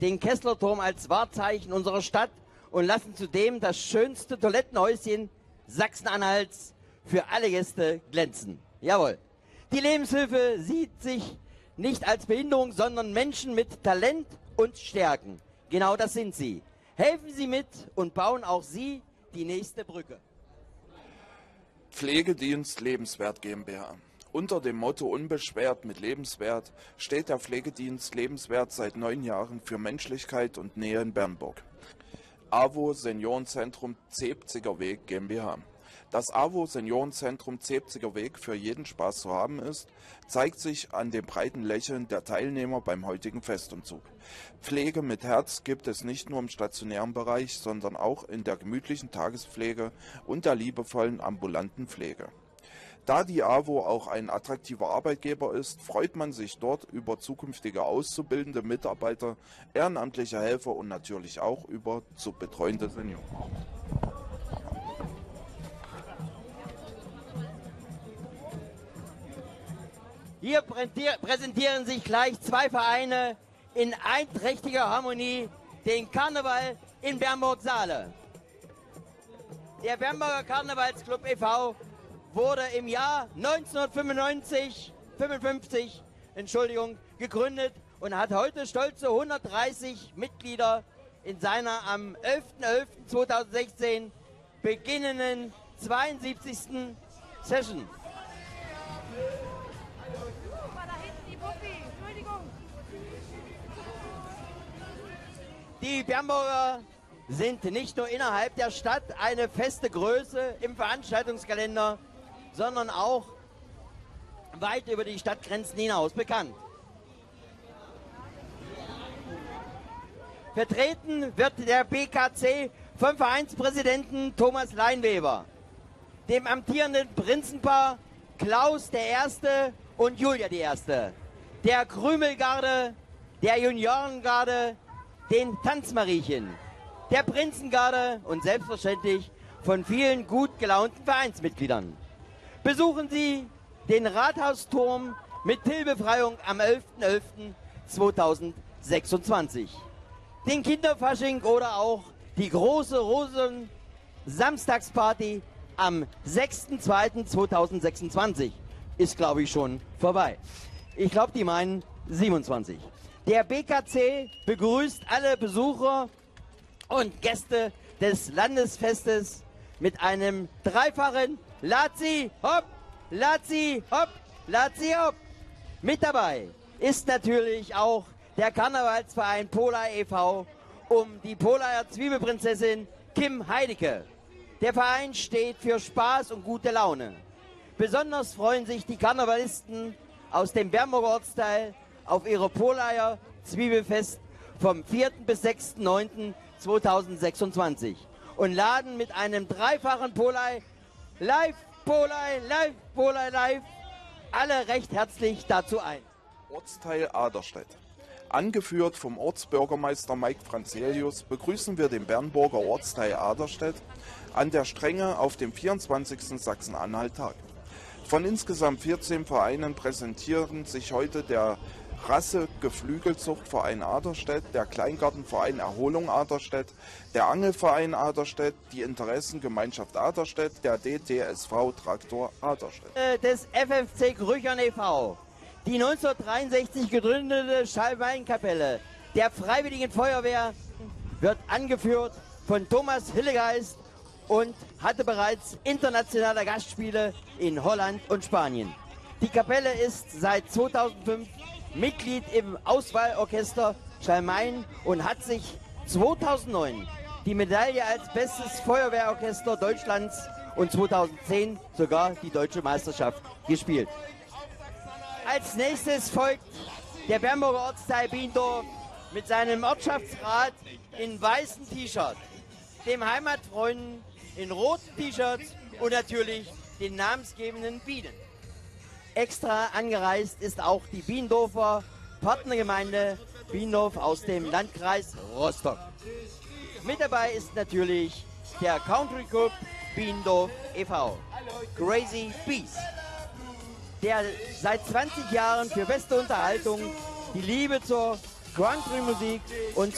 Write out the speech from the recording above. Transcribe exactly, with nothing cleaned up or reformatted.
den Kesslerturm als Wahrzeichen unserer Stadt und lassen zudem das schönste Toilettenhäuschen Sachsen-Anhalts für alle Gäste glänzen. Jawohl. Die Lebenshilfe sieht sich nicht als Behinderung, sondern Menschen mit Talent und Stärken. Genau das sind sie. Helfen Sie mit und bauen auch Sie die nächste Brücke. Pflegedienst Lebenswert GmbH. Unter dem Motto Unbeschwert mit Lebenswert steht der Pflegedienst Lebenswert seit neun Jahren für Menschlichkeit und Nähe in Bernburg. AWO Seniorenzentrum Zebziger Weg GmbH. Dass AWO Seniorenzentrum Zebziger Weg für jeden Spaß zu haben ist, zeigt sich an dem breiten Lächeln der Teilnehmer beim heutigen Festumzug. Pflege mit Herz gibt es nicht nur im stationären Bereich, sondern auch in der gemütlichen Tagespflege und der liebevollen ambulanten Pflege. Da die AWO auch ein attraktiver Arbeitgeber ist, freut man sich dort über zukünftige auszubildende Mitarbeiter, ehrenamtliche Helfer und natürlich auch über zu betreuende Senioren. Hier präsentieren sich gleich zwei Vereine in einträchtiger Harmonie, den Karneval in Bernburg-Saale. Der Bernburger Karnevalsclub e V wurde im Jahr neunzehnhundertfünfundneunzig, fünfundfünfzig, Entschuldigung, gegründet und hat heute stolze hundertdreißig Mitglieder in seiner am elften elften zweitausendsechzehn beginnenden zweiundsiebzigsten Session. Die Bernburger sind nicht nur innerhalb der Stadt eine feste Größe im Veranstaltungskalender, sondern auch weit über die Stadtgrenzen hinaus bekannt. Vertreten wird der B K C vom Vereinspräsidenten Thomas Leinweber, dem amtierenden Prinzenpaar Klaus der Erste und Julia die Erste, der Krümelgarde, der Juniorengarde, den Tanzmariechen, der Prinzengarde und selbstverständlich von vielen gut gelaunten Vereinsmitgliedern. Besuchen Sie den Rathausturm mit Tillbefreiung am elften elften zweitausendsechsundzwanzig. Den Kinderfasching oder auch die große Rosen-Samstagsparty am sechsten zweiten zweitausendsechsundzwanzig ist, glaube ich, schon vorbei. Ich glaube, die meinen siebenundzwanzig. Der B K C begrüßt alle Besucher und Gäste des Landesfestes mit einem dreifachen Latzi hopp, Latzi hopp, Latzi hopp. Mit dabei ist natürlich auch der Karnevalsverein Polar e V um die Polaer Zwiebelprinzessin Kim Heidecke. Der Verein steht für Spaß und gute Laune. Besonders freuen sich die Karnevalisten aus dem Bernburger Ortsteil auf ihre Polaer Zwiebelfest vom vierten bis sechsten neunten zweitausendsechsundzwanzig und laden mit einem dreifachen Polei live, Polei, live, Polei, live alle recht herzlich dazu ein. Ortsteil Aderstedt. Angeführt vom Ortsbürgermeister Mike Franzelius begrüßen wir den Bernburger Ortsteil Aderstedt an der Strenge auf dem vierundzwanzigsten Sachsen-Anhalt-Tag. Von insgesamt vierzehn Vereinen präsentieren sich heute der Rasse-Geflügelzuchtverein Aderstedt, der Kleingartenverein Erholung Aderstedt, der Angelverein Aderstedt, die Interessengemeinschaft Aderstedt, der D T S V Traktor Aderstedt. Des F F C Grüchern e V, die neunzehnhundertdreiundsechzig gegründete Schalweinkapelle der Freiwilligen Feuerwehr wird angeführt von Thomas Hillegeist und hatte bereits internationale Gastspiele in Holland und Spanien. Die Kapelle ist seit zweitausendfünf Mitglied im Auswahlorchester Schalmain und hat sich zweitausendneun die Medaille als bestes Feuerwehrorchester Deutschlands und zweitausendzehn sogar die deutsche Meisterschaft gespielt. Als nächstes folgt der Bernburger Ortsteil Biendorf mit seinem Ortschaftsrat in weißen T-Shirt, dem Heimatfreunden in roten T-Shirts und natürlich den namensgebenden Bienen. Extra angereist ist auch die Biendorfer Partnergemeinde Biendorf aus dem Landkreis Rostock. Mit dabei ist natürlich der Country Club Biendorf e V, Crazy Bees, der seit zwanzig Jahren für beste Unterhaltung, die Liebe zur Country-Musik und